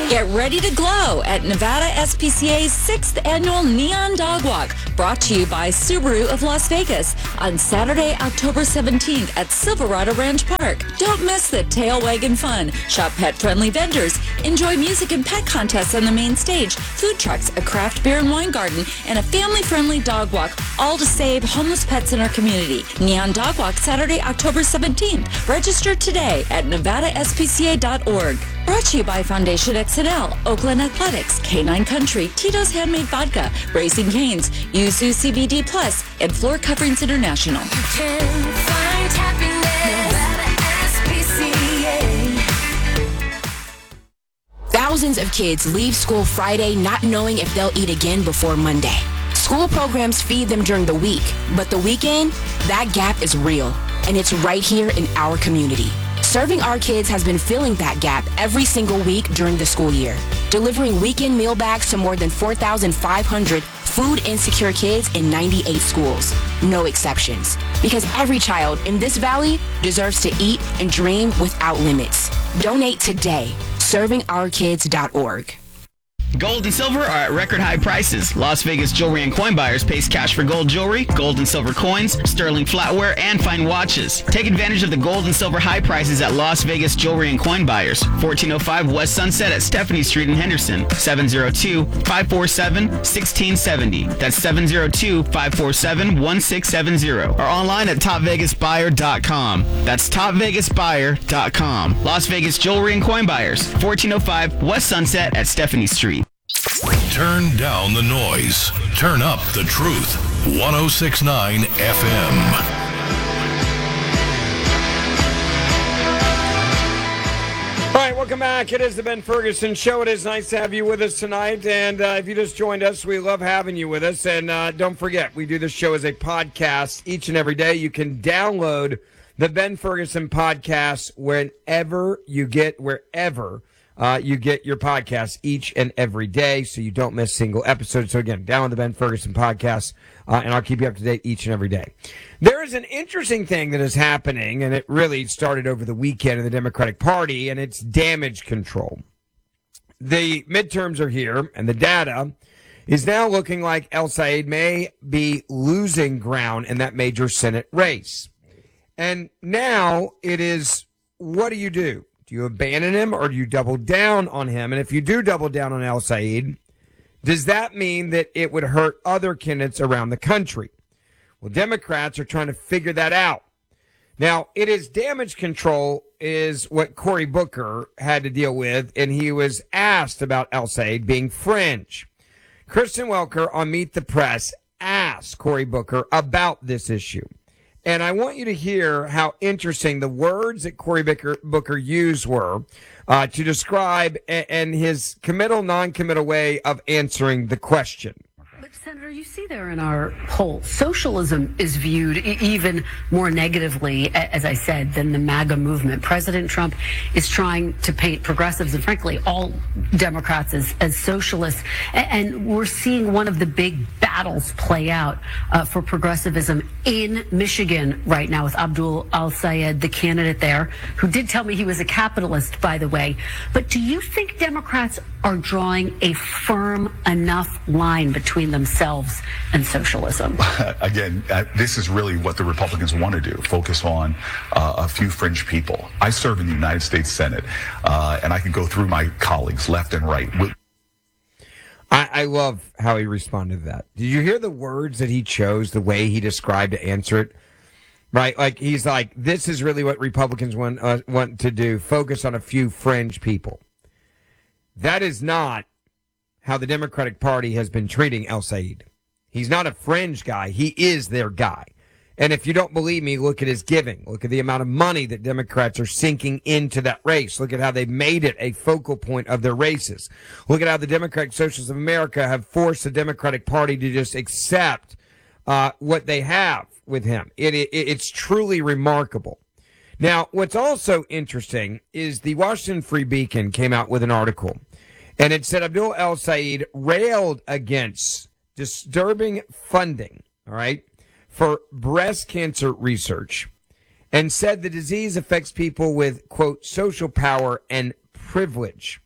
Get ready to glow at Nevada SPCA's 6th Annual Neon Dog Walk, brought to you by Subaru of Las Vegas on Saturday, October 17th at Silverado Ranch Park. Don't miss the tail wagging fun. Shop pet-friendly vendors. Enjoy music and pet contests on the main stage, food trucks, a craft beer and wine garden, and a family-friendly dog walk, all to save homeless pets in our community. Neon Dog Walk, Saturday, October 17th. Register today at nevadaspca.org. Brought to you by Foundation XNL, Oakland Athletics, K9 Country, Tito's Handmade Vodka, Raising Cane's, Yuzu CBD Plus, and Floor Coverings International. You can find happiness, Nevada SPCA. Thousands of kids leave school Friday not knowing if they'll eat again before Monday. School programs feed them during the week, but the weekend, that gap is real, and it's right here in our community. Serving Our Kids has been filling that gap every single week during the school year, delivering weekend meal bags to more than 4,500 food-insecure kids in 98 schools. No exceptions. Because every child in this valley deserves to eat and dream without limits. Donate today. ServingOurKids.org. Gold and silver are at record high prices. Las Vegas Jewelry and Coin Buyers pays cash for gold jewelry, gold and silver coins, sterling flatware, and fine watches. Take advantage of the gold and silver high prices at Las Vegas Jewelry and Coin Buyers, 1405 West Sunset at Stephanie Street in Henderson, 702-547-1670. That's 702-547-1670. Or online at topvegasbuyer.com. That's topvegasbuyer.com. Las Vegas Jewelry and Coin Buyers, 1405 West Sunset at Stephanie Street. Turn down the noise. Turn up the truth. 106.9 FM. All right, welcome back. It is the Ben Ferguson Show. It is nice to have you with us tonight. And if you just joined us, we love having you with us. And don't forget, we do this show as a podcast each and every day. You can download the Ben Ferguson podcast wherever you get your podcast each and every day, so you don't miss a single episode. So again, download the Ben Ferguson podcast, and I'll keep you up to date each and every day. There is an interesting thing that is happening, and it really started over the weekend in the Democratic Party, and it's damage control. The midterms are here, and the data is now looking like El Sayed may be losing ground in that major Senate race. And now it is, what do? Do you abandon him or do you double down on him? And if you do double down on El Sayed, does that mean that it would hurt other candidates around the country? Well, Democrats are trying to figure that out. Now, it is damage control is what Cory Booker had to deal with, and he was asked about El Sayed being fringe. Kristen Welker on Meet the Press asked Cory Booker about this issue. And I want you to hear how interesting the words that Cory Booker used were to describe and his committal, non-committal way of answering the question. But, Senator, you see there in our poll, socialism is viewed even more negatively, as I said, than the MAGA movement. President Trump is trying to paint progressives and, frankly, all Democrats as socialists. And we're seeing one of the big battles play out for progressivism in Michigan right now with Abdul El-Sayed, the candidate there, who did tell me he was a capitalist, by the way. But do you think Democrats are drawing a firm enough line between themselves and socialism? Again, this is really what the Republicans want to do, focus on a few fringe people. I serve in the United States Senate, and I can go through my colleagues left and right. I love how he responded to that. Did you hear the words that he chose, the way he described to answer it? Right? Like, he's like, this is really what Republicans want to do, focus on a few fringe people. That is not how the Democratic Party has been treating El Sayed. He's not a fringe guy. He is their guy. And if you don't believe me, look at his giving. Look at the amount of money that Democrats are sinking into that race. Look at how they made it a focal point of their races. Look at how the Democratic Socialists of America have forced the Democratic Party to just accept what they have with him. It's truly remarkable. Now, what's also interesting is the Washington Free Beacon came out with an article, and it said Abdul El-Sayed railed against disturbing funding, all right, for breast cancer research, and said the disease affects people with, quote, social power and privilege.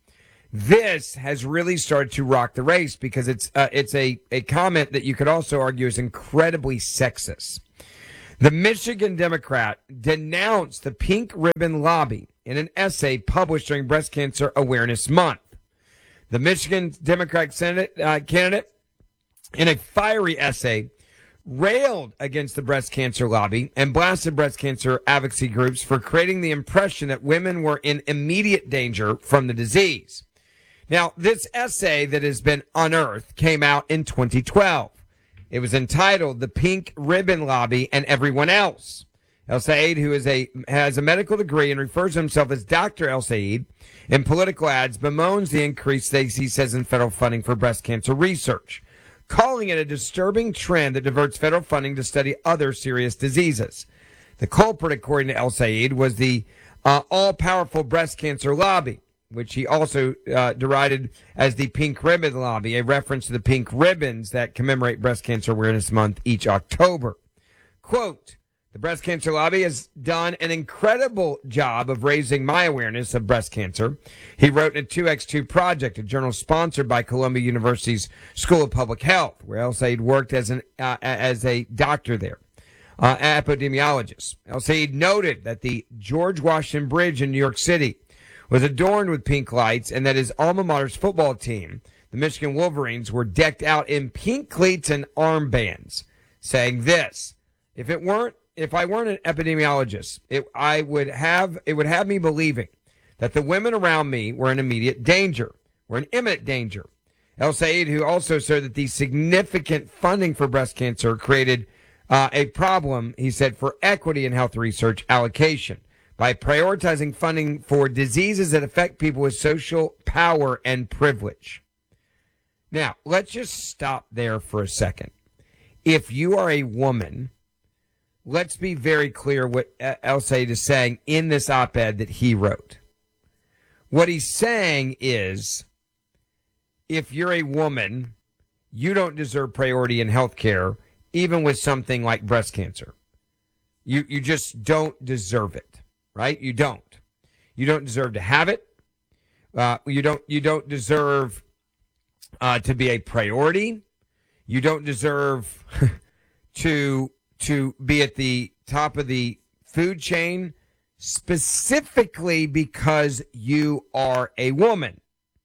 This has really started to rock the race because it's a comment that you could also argue is incredibly sexist. The Michigan Democrat denounced the Pink Ribbon Lobby in an essay published during Breast Cancer Awareness Month. The Michigan Democratic Senate candidate, in a fiery essay, railed against the breast cancer lobby and blasted breast cancer advocacy groups for creating the impression that women were in immediate danger from the disease. Now, this essay that has been unearthed came out in 2012. It was entitled The Pink Ribbon Lobby and Everyone Else. El Sayed, who has a medical degree and refers to himself as Dr. El Sayed in political ads, bemoans the increase, he says, in federal funding for breast cancer research, calling it a disturbing trend that diverts federal funding to study other serious diseases. The culprit, according to El Sayed, was the all-powerful breast cancer lobby, which he also derided as the Pink Ribbon Lobby, a reference to the pink ribbons that commemorate Breast Cancer Awareness Month each October. Quote, the Breast Cancer Lobby has done an incredible job of raising my awareness of breast cancer. He wrote in a 2X2 project, a journal sponsored by Columbia University's School of Public Health, where El Sayed worked as a doctor there, epidemiologist. El Sayed noted that the George Washington Bridge in New York City was adorned with pink lights and that his alma mater's football team, the Michigan Wolverines, were decked out in pink cleats and armbands, saying this, if I weren't an epidemiologist, it would have me believing that the women around me were in immediate danger, were in imminent danger. El Sayed, who also said that the significant funding for breast cancer created a problem, he said, for equity in health research allocation by prioritizing funding for diseases that affect people with social power and privilege. Now, let's just stop there for a second. If you are a woman, let's be very clear what El Sayed is saying in this op-ed that he wrote. What he's saying is, if you're a woman, you don't deserve priority in health care, even with something like breast cancer. You just don't deserve it, right? You don't. You don't deserve to have it. You don't deserve to be a priority. You don't deserve to be at the top of the food chain, specifically because you are a woman.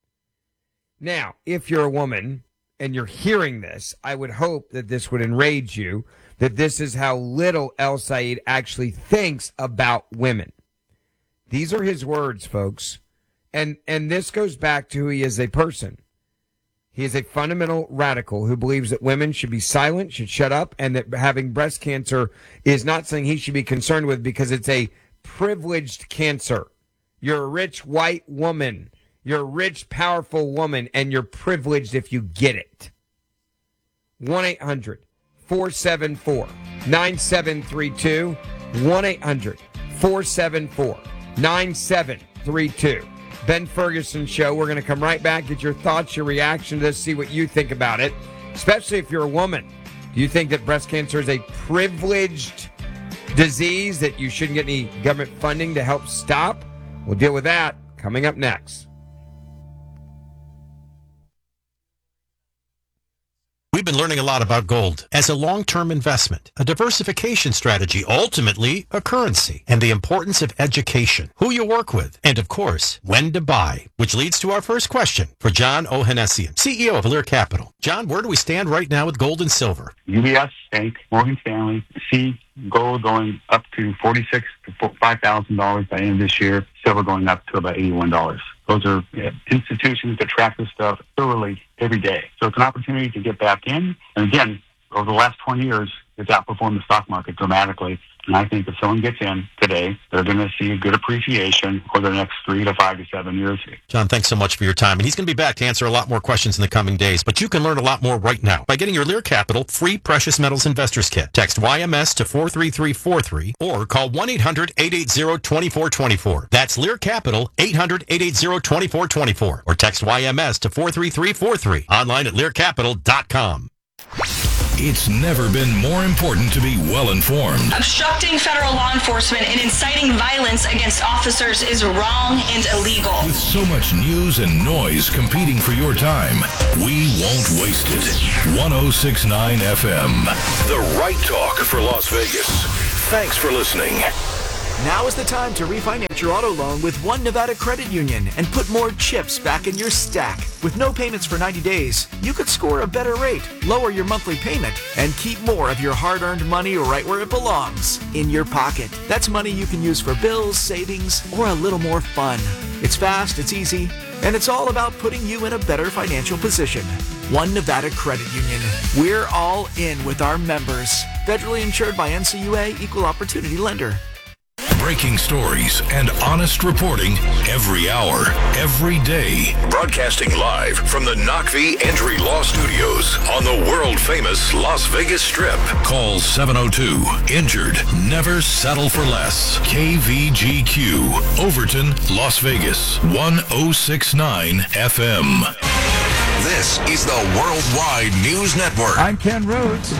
Now, if you're a woman and you're hearing this, I would hope that this would enrage you, that this is how little El Sayed actually thinks about women. These are his words, folks. And this goes back to who he is as a person. He is a fundamental radical who believes that women should be silent, should shut up, and that having breast cancer is not something he should be concerned with because it's a privileged cancer. You're a rich white woman. You're a rich, powerful woman, and you're privileged if you get it. 1-800-474-9732. 1-800-474-9732. Ben Ferguson Show. We're going to come right back, get your thoughts, your reaction to this, see what you think about it, especially if you're a woman. Do you think that breast cancer is a privileged disease that you shouldn't get any government funding to help stop? We'll deal with that coming up next. We've been learning a lot about gold as a long-term investment, a diversification strategy, ultimately a currency, and the importance of education, who you work with, and of course, when to buy, which leads to our first question for John Ohanessian, CEO of Lear Capital. John, where do we stand right now with gold and silver? UBS Bank, Morgan Stanley, see gold going up to $46,000 to $5,000 by the end of this year, silver going up to about $81. Those are institutions that track this stuff thoroughly every day. So it's an opportunity to get back in. And again, over the last 20 years, it's outperformed the stock market dramatically. And I think if someone gets in today, they're going to see a good appreciation for the next 3 to 5 to 7 years. John, thanks so much for your time. And he's going to be back to answer a lot more questions in the coming days. But you can learn a lot more right now by getting your Lear Capital free Precious Metals Investors Kit. Text YMS to 43343 or call 1-800-880-2424. That's Lear Capital, 800-880-2424. Or text YMS to 43343. Online at learcapital.com. It's never been more important to be well-informed. Obstructing federal law enforcement and inciting violence against officers is wrong and illegal. With so much news and noise competing for your time, we won't waste it. 106.9 FM. The right talk for Las Vegas. Thanks for listening. Now is the time to refinance your auto loan with One Nevada Credit Union and put more chips back in your stack. With no payments for 90 days, you could score a better rate, lower your monthly payment, and keep more of your hard-earned money right where it belongs, in your pocket. That's money you can use for bills, savings, or a little more fun. It's fast, it's easy, and it's all about putting you in a better financial position. One Nevada Credit Union. We're all in with our members. Federally insured by NCUA, Equal Opportunity Lender. Breaking stories and honest reporting every hour, every day. Broadcasting live from the Knockvie Entry Law Studios on the world-famous Las Vegas Strip. Call 702-INJURED. Never settle for less. KVGQ, Overton, Las Vegas, 106.9 FM. This is the Worldwide News Network. I'm Ken Rhodes.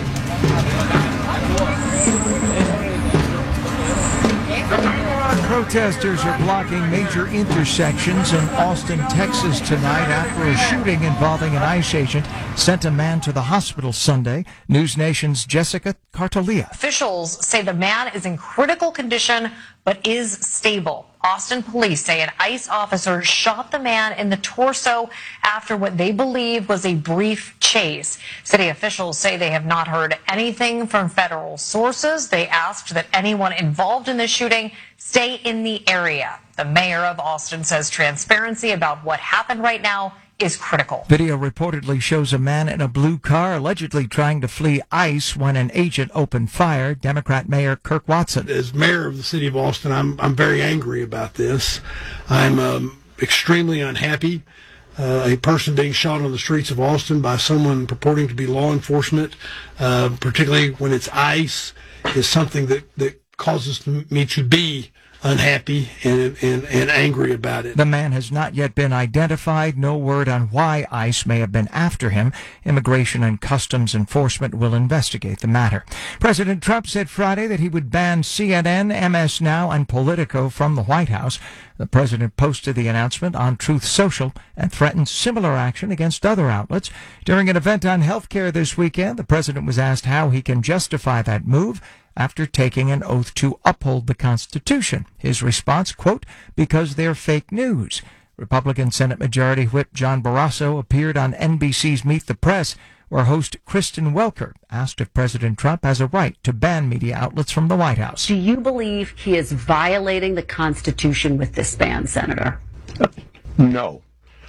Protesters are blocking major intersections in Austin, Texas tonight after a shooting involving an ICE agent sent a man to the hospital Sunday. News Nation's Jessica Cartalia. Officials say the man is in critical condition but is stable. Austin police say an ICE officer shot the man in the torso after what they believe was a brief chase. City officials say they have not heard anything from federal sources. They asked that anyone involved in the shooting stay in the area. The mayor of Austin says transparency about what happened right now is critical. Video reportedly shows a man in a blue car allegedly trying to flee ICE when an agent opened fire. Democrat Mayor Kirk Watson. As mayor of the city of Austin, I'm very angry about this. I'm extremely unhappy. A person being shot on the streets of Austin by someone purporting to be law enforcement, particularly when it's ICE, is something that causes me to be unhappy and angry about it. The man has not yet been identified. No word on why ICE may have been after him. Immigration and Customs Enforcement will investigate the matter. President Trump said Friday that he would ban CNN, MS Now, and Politico from the White House. The president posted the announcement on Truth Social and threatened similar action against other outlets. During an event on health care this weekend, the president was asked how he can justify that move after taking an oath to uphold the Constitution. His response, quote, because they're fake news. Republican Senate Majority Whip John Barrasso appeared on NBC's Meet the Press, where host Kristen Welker asked if President Trump has a right to ban media outlets from the White House. Do you believe he is violating the Constitution with this ban, Senator? No.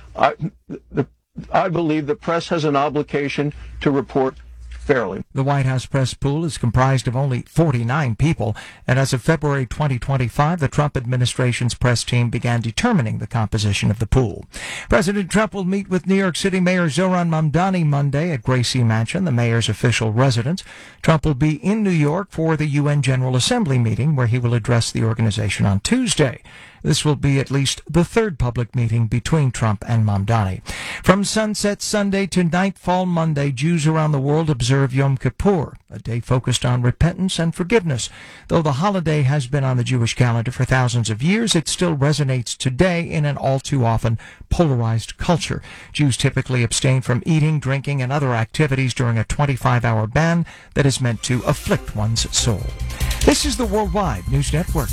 I believe the press has an obligation to report fairly. The White House press pool is comprised of only 49 people, and as of February 2025, the Trump administration's press team began determining the composition of the pool. President Trump will meet with New York City Mayor Zohran Mamdani Monday at Gracie Mansion, the mayor's official residence. Trump will be in New York for the UN General Assembly meeting, where he will address the organization on Tuesday. This will be at least the third public meeting between Trump and Mamdani. From sunset Sunday to nightfall Monday, Jews around the world observe Yom Kippur, a day focused on repentance and forgiveness. Though the holiday has been on the Jewish calendar for thousands of years, it still resonates today in an all too often polarized culture. Jews typically abstain from eating, drinking, and other activities during a 25-hour ban that is meant to afflict one's soul. This is the Worldwide News Network.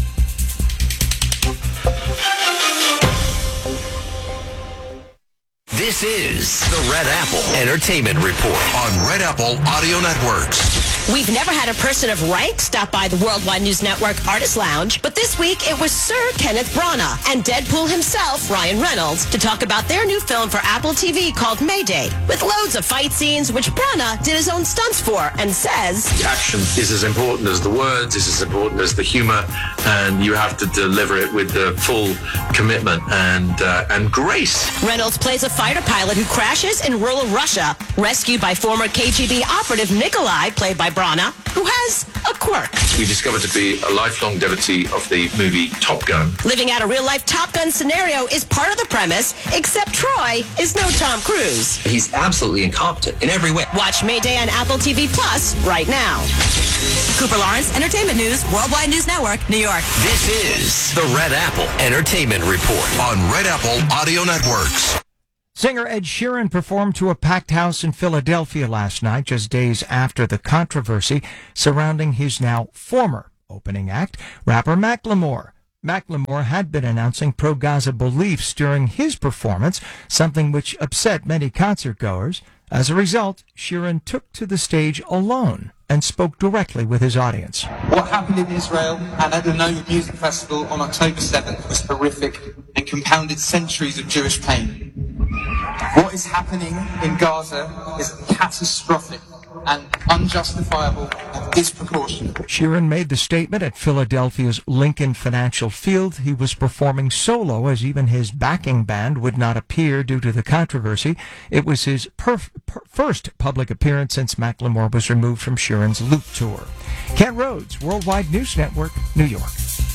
This is the Red Apple Entertainment Report on Red Apple Audio Networks. We've never had a person of rank stop by the Worldwide News Network Artist Lounge, but this week it was Sir Kenneth Branagh and Deadpool himself, Ryan Reynolds, to talk about their new film for Apple TV called Mayday, with loads of fight scenes, which Branagh did his own stunts for, and says, action is as important as the words, is as important as the humor, and you have to deliver it with the full commitment and grace. Reynolds plays a fighter pilot who crashes in rural Russia, rescued by former KGB operative Nikolai, played by Branagh, who has a quirk. we discovered to be a lifelong devotee of the movie Top Gun. Living out a real-life Top Gun scenario is part of the premise, except Troy is no Tom Cruise. He's absolutely incompetent in every way. Watch Mayday on Apple TV Plus right now. Cooper Lawrence, Entertainment News, Worldwide News Network, New York. This is the Red Apple Entertainment Report on Red Apple Audio Networks. Singer Ed Sheeran performed to a packed house in Philadelphia last night, just days after the controversy surrounding his now former opening act, rapper Macklemore. Macklemore had been announcing pro-Gaza beliefs during his performance, something which upset many concertgoers. As a result, Sheeran took to the stage alone and spoke directly with his audience. What happened in Israel and at the Noma Music Festival on October 7th was horrific and compounded centuries of Jewish pain. What is happening in Gaza is catastrophic and unjustifiable and disproportionate. Sheeran made the statement at Philadelphia's Lincoln Financial Field. He was performing solo as even his backing band would not appear due to the controversy. It was his first public appearance since Macklemore was removed from Sheeran's Loop tour. Ken Rhodes, Worldwide News Network, New York.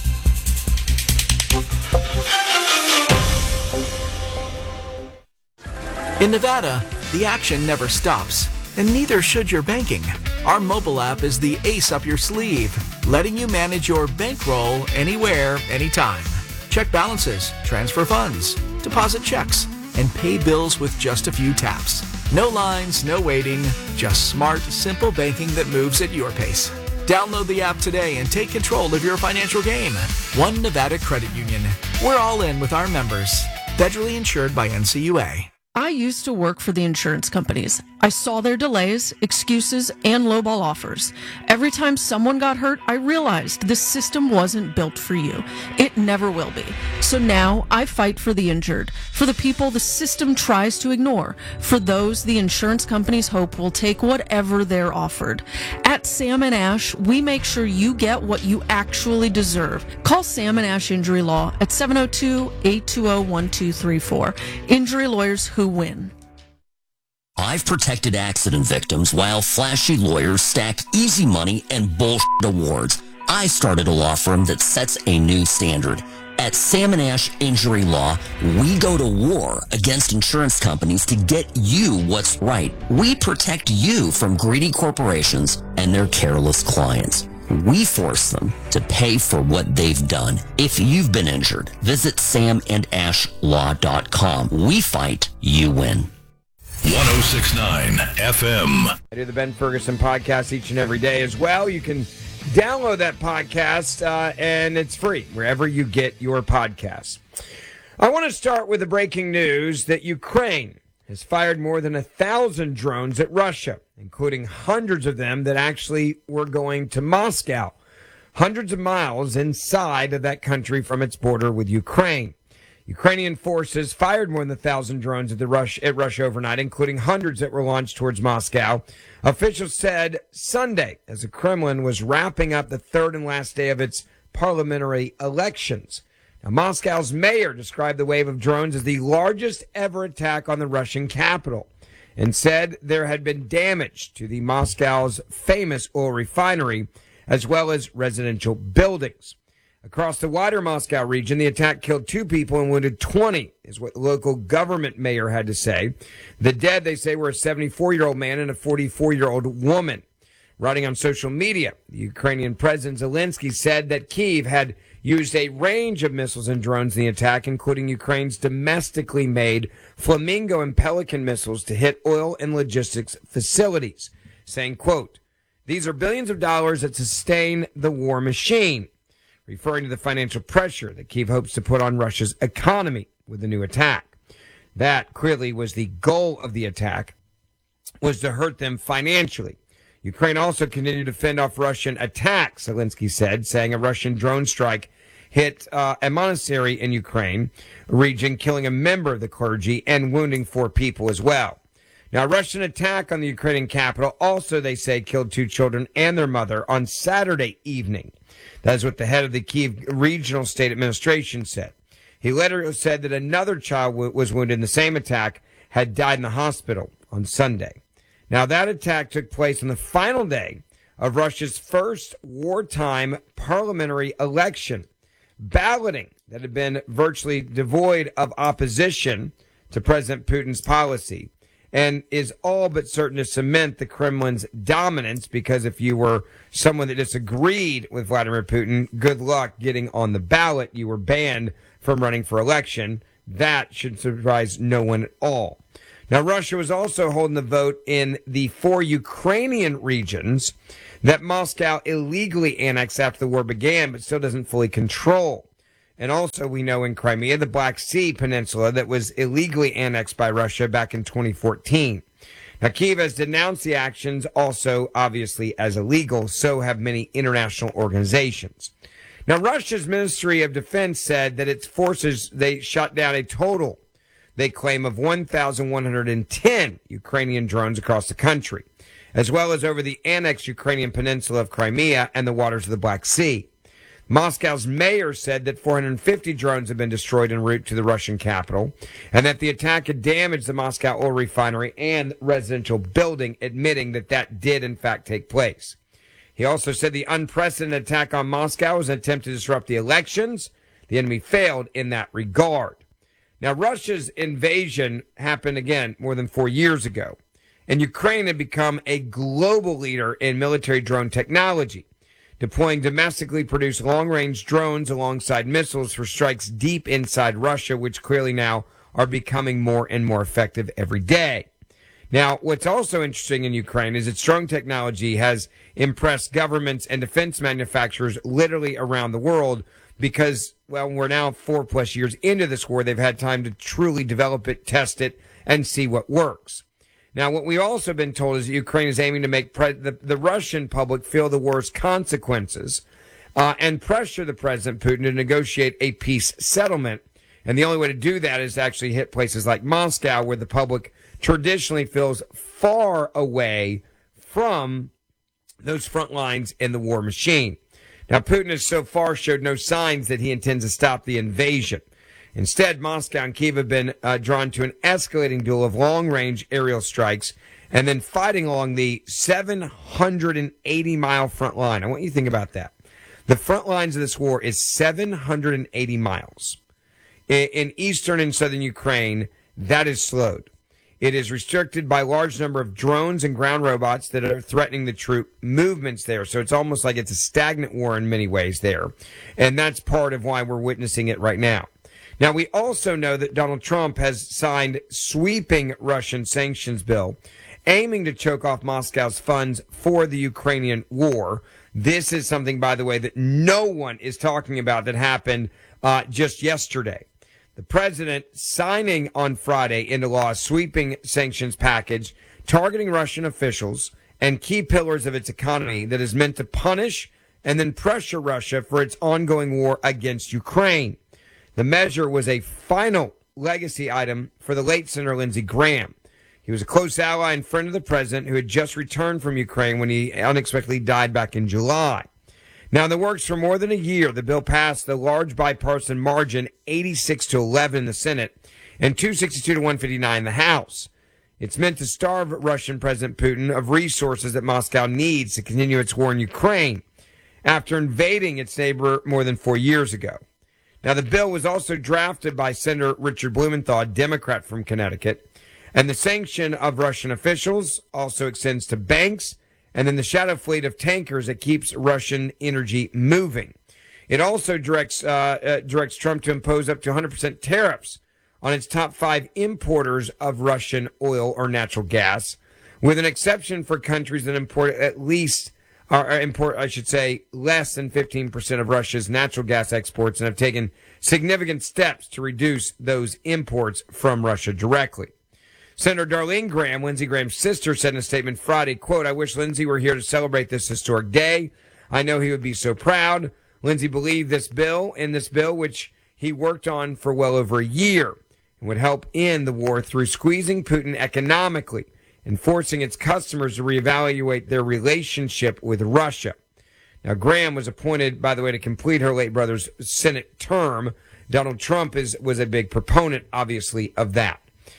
In Nevada, the action never stops, and neither should your banking. Our mobile app is the ace up your sleeve, letting you manage your bankroll anywhere, anytime. Check balances, transfer funds, deposit checks, and pay bills with just a few taps. No lines, no waiting, just smart, simple banking that moves at your pace. Download the app today and take control of your financial game. One Nevada Credit Union. We're all in with our members. Federally insured by NCUA. I used to work for the insurance companies. I saw their delays, excuses, and lowball offers. Every time someone got hurt, I realized this system wasn't built for you. It never will be. So now I fight for the injured, for the people the system tries to ignore, for those the insurance companies hope will take whatever they're offered. At Sam & Ash, we make sure you get what you actually deserve. Call Sam & Ash Injury Law at 702-820-1234. Injury lawyers who win. I've protected accident victims while flashy lawyers stack easy money and bullshit awards. I started a law firm that sets a new standard. At Sam & Ash Injury Law, we go to war against insurance companies to get you what's right. We protect you from greedy corporations and their careless clients. We force them to pay for what they've done. If you've been injured, visit samandashlaw.com. We fight, you win. 106.9 FM. I do the Ben Ferguson podcast each and every day as well. You can download that podcast, and it's free wherever you get your podcasts. I want to start with the breaking news that Ukraine has fired more than 1,000 drones at Russia, including hundreds of them that actually were going to Moscow, hundreds of miles inside of that country from its border with Ukraine. Ukrainian forces fired more than 1,000 drones at Russia overnight, including hundreds that were launched towards Moscow. Officials said Sunday, as the Kremlin was wrapping up the third and last day of its parliamentary elections. Now, Moscow's mayor described the wave of drones as the largest ever attack on the Russian capital and said there had been damage to the Moscow's famous oil refinery as well as residential buildings. Across the wider Moscow region, the attack killed 2 people and wounded 20, is what the local government mayor had to say. The dead, they say, were a 74-year-old man and a 44-year-old woman. Writing on social media, the Ukrainian President Zelensky said that Kyiv had used a range of missiles and drones in the attack, including Ukraine's domestically made Flamingo and Pelican missiles to hit oil and logistics facilities, saying, quote, "These are billions of dollars that sustain the war machine," referring to the financial pressure that Kyiv hopes to put on Russia's economy with the new attack. That clearly was the goal of the attack, was to hurt them financially. Ukraine also continued to fend off Russian attacks, Zelensky said, saying a Russian drone strike hit a monastery in Ukraine region, killing a member of the clergy and wounding 4 people as well. Now, a Russian attack on the Ukrainian capital also, they say, killed 2 children and their mother on Saturday evening. That is what the head of the Kyiv Regional State Administration said. He later said that another child was wounded in the same attack, had died in the hospital on Sunday. Now, that attack took place on the final day of Russia's first wartime parliamentary election. Balloting that had been virtually devoid of opposition to President Putin's policy and is all but certain to cement the Kremlin's dominance, because if you were someone that disagreed with Vladimir Putin, good luck getting on the ballot. You were banned from running for election. That should surprise no one at all. Now, Russia was also holding the vote in the 4 Ukrainian regions that Moscow illegally annexed after the war began, but still doesn't fully control. And also, we know in Crimea, the Black Sea Peninsula that was illegally annexed by Russia back in 2014. Now, Kyiv has denounced the actions also, obviously, as illegal. So have many international organizations. Now, Russia's Ministry of Defense said that its forces, they shot down a total, they claim, of 1,110 Ukrainian drones across the country, as well as over the annexed Ukrainian peninsula of Crimea and the waters of the Black Sea. Moscow's mayor said that 450 drones have been destroyed en route to the Russian capital, and that the attack had damaged the Moscow oil refinery and residential building, admitting that that did in fact take place. He also said the unprecedented attack on Moscow was an attempt to disrupt the elections. The enemy failed in that regard. Now, Russia's invasion happened again more than 4 years ago, and Ukraine had become a global leader in military drone technology, deploying domestically produced long-range drones alongside missiles for strikes deep inside Russia, which clearly now are becoming more and more effective every day. Now, what's also interesting in Ukraine is its drone technology has impressed governments and defense manufacturers literally around the world because, well, we're now 4+ years into this war. They've had time to truly develop it, test it, and see what works. Now, what we've also been told is that Ukraine is aiming to make the Russian public feel the war's consequences and pressure the President Putin to negotiate a peace settlement. And the only way to do that is to actually hit places like Moscow, where the public traditionally feels far away from those front lines in the war machine. Now, Putin has so far showed no signs that he intends to stop the invasion. Instead, Moscow and Kyiv have been drawn to an escalating duel of long-range aerial strikes and then fighting along the 780-mile front line. I want you to think about that. The front lines of this war is 780 miles. In eastern and southern Ukraine, that is slowed. It is restricted by a large number of drones and ground robots that are threatening the troop movements there. So it's almost like it's a stagnant war in many ways there. And that's part of why we're witnessing it right now. Now, we also know that Donald Trump has signed sweeping Russian sanctions bill aiming to choke off Moscow's funds for the Ukrainian war. This is something, by the way, that no one is talking about that happened just yesterday. The president signing on Friday into law a sweeping sanctions package targeting Russian officials and key pillars of its economy that is meant to punish and then pressure Russia for its ongoing war against Ukraine. The measure was a final legacy item for the late Senator Lindsey Graham. He was a close ally and friend of the president who had just returned from Ukraine when he unexpectedly died back in July. Now, in the works for more than a year, the bill passed the large bipartisan margin, 86-11 in the Senate and 262-159 in the House. It's meant to starve Russian President Putin of resources that Moscow needs to continue its war in Ukraine after invading its neighbor more than 4 years ago. Now, the bill was also drafted by Senator Richard Blumenthal, a Democrat from Connecticut, and the sanction of Russian officials also extends to banks and then the shadow fleet of tankers that keeps Russian energy moving. It also directs Trump to impose up to 100% tariffs on its top 5 importers of Russian oil or natural gas, with an exception for countries that import at least, or import, I should say, less than 15% of Russia's natural gas exports and have taken significant steps to reduce those imports from Russia directly. Senator Darlene Graham, Lindsey Graham's sister, said in a statement Friday, quote, "I wish Lindsey were here to celebrate this historic day. I know he would be so proud. Lindsey believed this bill, which he worked on for well over a year, and would help end the war through squeezing Putin economically and forcing its customers to reevaluate their relationship with Russia." Now, Graham was appointed, by the way, to complete her late brother's Senate term. Donald Trump was a big proponent, obviously, of that.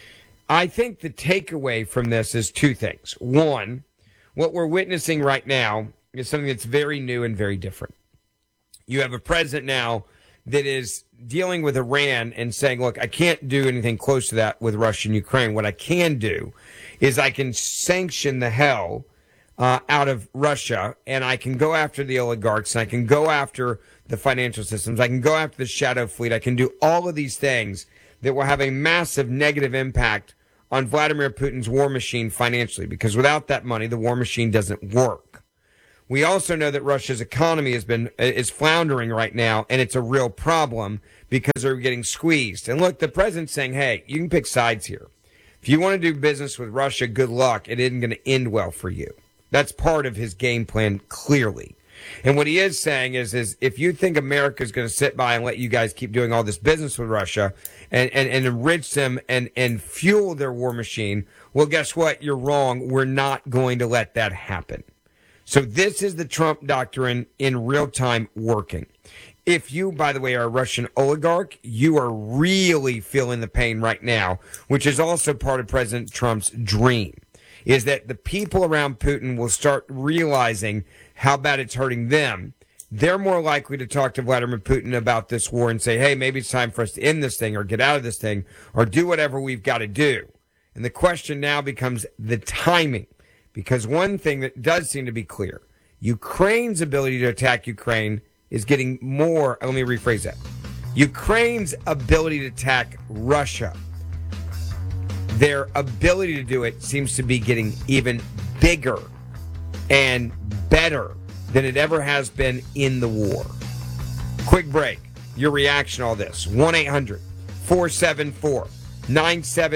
I think the takeaway from this is 2 things. One, what we're witnessing right now is something that's very new and very different. You have a president now that is dealing with Iran and saying, look, I can't do anything close to that with Russia and Ukraine. What I can do is I can sanction the hell out of Russia, and I can go after the oligarchs, and I can go after the financial systems. I can go after the shadow fleet. I can do all of these things that will have a massive negative impact on Vladimir Putin's war machine financially, because without that money, the war machine doesn't work. We also know that Russia's economy is floundering right now, and it's a real problem because they're getting squeezed. And look, the president's saying, hey, you can pick sides here. If you want to do business with Russia, good luck. It isn't going to end well for you. That's part of his game plan, clearly. And what he is saying is if you think America is going to sit by and let you guys keep doing all this business with Russia and enrich them and fuel their war machine, well, guess what? You're wrong. We're not going to let that happen. So this is the Trump doctrine in real time working. If you, by the way, are a Russian oligarch, you are really feeling the pain right now, which is also part of President Trump's dream, is that the people around Putin will start realizing how bad it's hurting them. They're more likely to talk to Vladimir Putin about this war and say, hey, maybe it's time for us to end this thing or get out of this thing or do whatever we've got to do. And the question now becomes the timing. Because one thing that does seem to be clear, Ukraine's ability to attack Ukraine is getting more. Let me rephrase that. Ukraine's ability to attack Russia, their ability to do it seems to be getting even bigger and better than it ever has been in the war. Quick break. Your reaction to all this.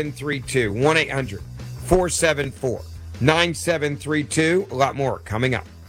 1-800-474-9732. 1-800-474-9732. A lot more coming up.